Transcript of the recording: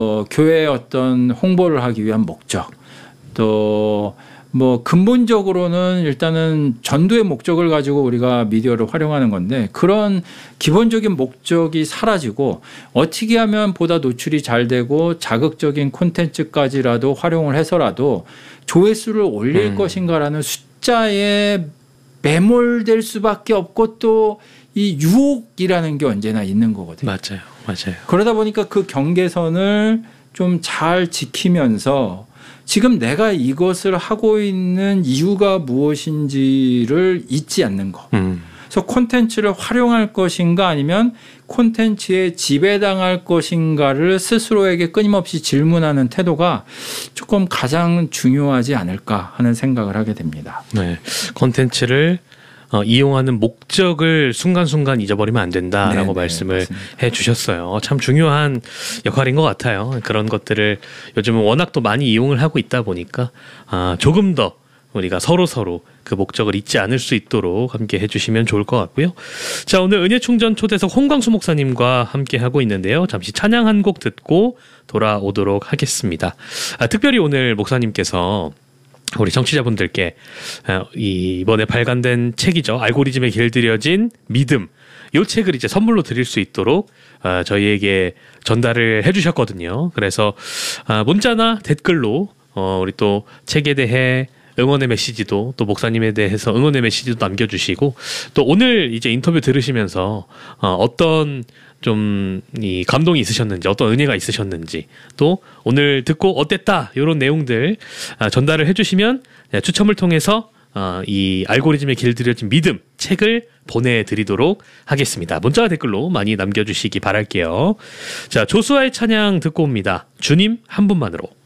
교회의 어떤 홍보를 하기 위한 목적, 또 뭐 근본적으로는 일단은 전도의 목적을 가지고 우리가 미디어를 활용하는 건데, 그런 기본적인 목적이 사라지고 어떻게 하면 보다 노출이 잘 되고 자극적인 콘텐츠까지라도 활용을 해서라도 조회수를 올릴 것인가라는 숫자에 매몰될 수밖에 없고, 또 이 유혹이라는 게 언제나 있는 거거든요. 맞아요. 그러다 보니까 그 경계선을 좀 잘 지키면서 지금 내가 이것을 하고 있는 이유가 무엇인지를 잊지 않는 거. 그래서 콘텐츠를 활용할 것인가 아니면 콘텐츠에 지배당할 것인가를 스스로에게 끊임없이 질문하는 태도가 조금 가장 중요하지 않을까 하는 생각을 하게 됩니다. 네, 콘텐츠를 이용하는 목적을 순간순간 잊어버리면 안 된다라고 말씀을 맞습니다. 해주셨어요. 참 중요한 역할인 것 같아요. 그런 것들을 요즘은 워낙 또 많이 이용을 하고 있다 보니까 조금 더 우리가 서로 그 목적을 잊지 않을 수 있도록 함께 해주시면 좋을 것 같고요. 자, 오늘 은혜충전 초대석 홍광수 목사님과 함께 하고 있는데요. 잠시 찬양 한 곡 듣고 돌아오도록 하겠습니다. 특별히 오늘 목사님께서 우리 청취자분들께 이번에 발간된 책이죠. 알고리즘에 길들여진 믿음. 이 책을 이제 선물로 드릴 수 있도록 저희에게 전달을 해주셨거든요. 그래서 문자나 댓글로 우리 또 책에 대해 응원의 메시지도, 또 목사님에 대해서 응원의 메시지도 남겨주시고, 또 오늘 이제 인터뷰 들으시면서 어떤 좀 이 감동이 있으셨는지, 어떤 은혜가 있으셨는지, 또 오늘 듣고 어땠다 이런 내용들 전달을 해주시면 추첨을 통해서 이 알고리즘에 길들여진 믿음 책을 보내드리도록 하겠습니다. 문자와 댓글로 많이 남겨주시기 바랄게요. 자, 조수아의 찬양 듣고 옵니다. 주님 한 분만으로.